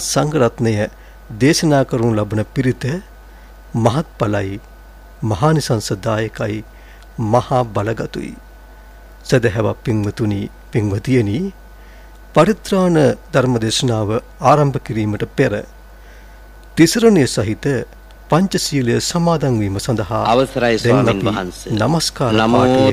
සංඝරත්නය දේශනා කරනු ලබන පිරිත මහත්ඵලයි, මහානිසංසදායකයි, මහා බලගතුයි. සදහැවත් පින්වතුනි, පින්වතියනි, පරිත්‍රාණ ධර්ම දේශනාව ආරම්භ කිරීමට පෙර තිසරණය සහිත පංචශීලය සමාදන් වීම සඳහා අවසරයි ස්වාමීන් වහන්සේ. නමස්කාර නමෝ